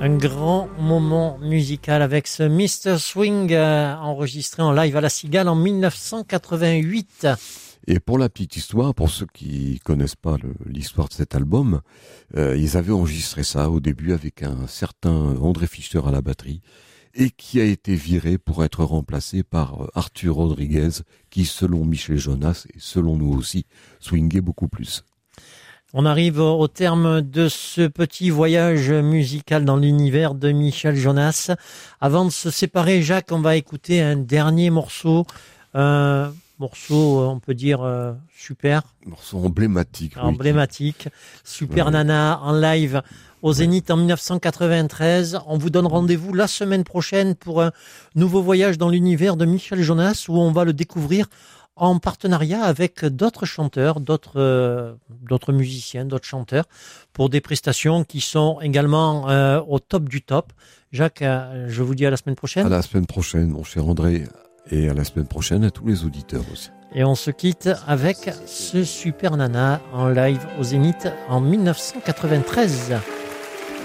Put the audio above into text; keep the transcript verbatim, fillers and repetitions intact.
Un grand moment musical avec ce mister Swing euh, enregistré en live à La Cigale en dix-neuf cent quatre-vingt-huit. Et pour la petite histoire, pour ceux qui connaissent pas le, l'histoire de cet album, euh, ils avaient enregistré ça au début avec un certain André Fischer à la batterie et qui a été viré pour être remplacé par Arthur Rodriguez qui, selon Michel Jonas et selon nous aussi, swingait beaucoup plus. On arrive au terme de ce petit voyage musical dans l'univers de Michel Jonas. Avant de se séparer, Jacques, on va écouter un dernier morceau. Un morceau, on peut dire, euh, super. Morceau emblématique. Emblématique. Oui. Super ouais. Nana en live au Zénith en dix-neuf cent quatre-vingt-treize. On vous donne rendez-vous la semaine prochaine pour un nouveau voyage dans l'univers de Michel Jonas où on va le découvrir en partenariat avec d'autres chanteurs, d'autres euh, d'autres musiciens, d'autres chanteurs, pour des prestations qui sont également euh, au top du top. Jacques, euh, je vous dis à la semaine prochaine. À la semaine prochaine, mon cher André, et à la semaine prochaine à tous les auditeurs aussi. Et on se quitte avec ce Super Nana en live au Zénith en dix-neuf cent quatre-vingt-treize.